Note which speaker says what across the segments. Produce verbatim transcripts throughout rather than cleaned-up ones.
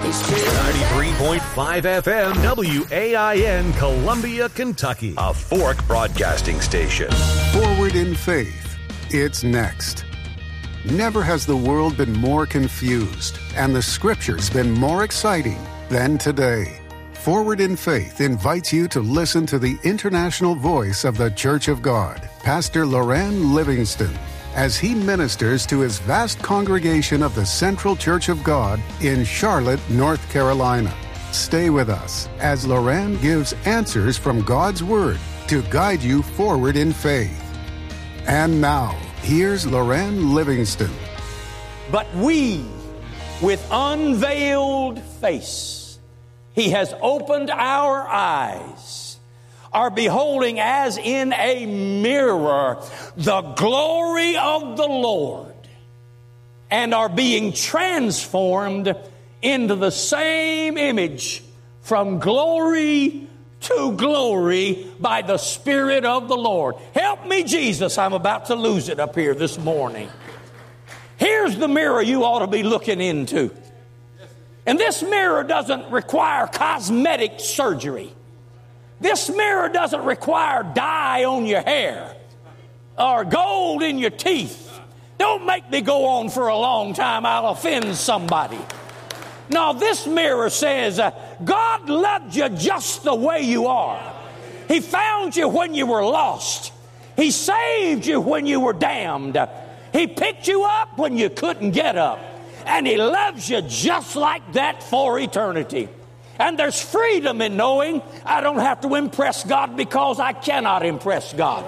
Speaker 1: ninety-three point five F M W A I N, Columbia, Kentucky. A Fork Broadcasting Station.
Speaker 2: Forward in Faith. It's next. Never has the world been more confused and the Scriptures been more exciting than today. Forward in Faith invites you to listen to the international voice of the Church of God, Pastor Loran Livingston, as he ministers to his vast congregation of the Central Church of God in Charlotte, North Carolina. Stay with us as Loran gives answers from God's Word to guide you forward in faith. And now, here's Loran Livingston.
Speaker 3: But we, with unveiled face, He has opened our eyes, are beholding as in a mirror the glory of the Lord, and are being transformed into the same image from glory to glory by the Spirit of the Lord. Help me, Jesus. I'm about to lose it up here this morning. Here's the mirror you ought to be looking into. And this mirror doesn't require cosmetic surgery. This mirror doesn't require dye on your hair or gold in your teeth. Don't make me go on for a long time. I'll offend somebody. No, this mirror says, uh, God loved you just the way you are. He found you when you were lost. He saved you when you were damned. He picked you up when you couldn't get up. And He loves you just like that for eternity. And there's freedom in knowing I don't have to impress God because I cannot impress God.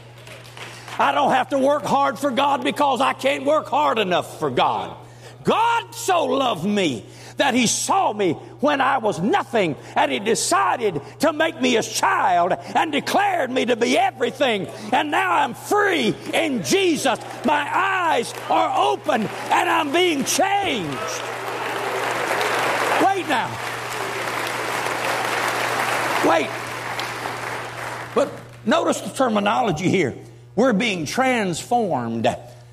Speaker 3: I don't have to work hard for God because I can't work hard enough for God. God so loved me that He saw me when I was nothing, and He decided to make me His child and declared me to be everything. And now I'm free in Jesus. My eyes are open and I'm being changed. Wait now. Wait. But notice the terminology here. We're being transformed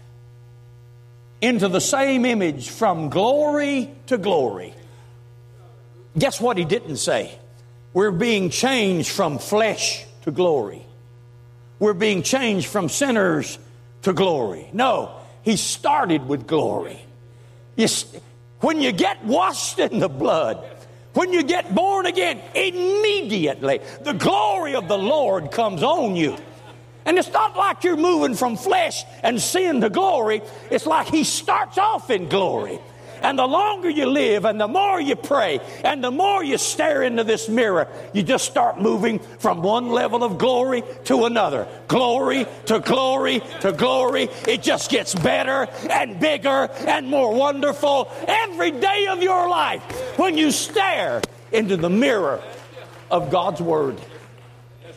Speaker 3: into the same image from glory to glory. Guess what He didn't say? We're being changed from flesh to glory. We're being changed from sinners to glory. No, He started with glory. You, when you get washed in the blood, when you get born again, immediately the glory of the Lord comes on you. And it's not like you're moving from flesh and sin to glory. It's like He starts off in glory. And the longer you live and the more you pray and the more you stare into this mirror, you just start moving from one level of glory to another. Glory to glory to glory. It just gets better and bigger and more wonderful every day of your life when you stare into the mirror of God's Word.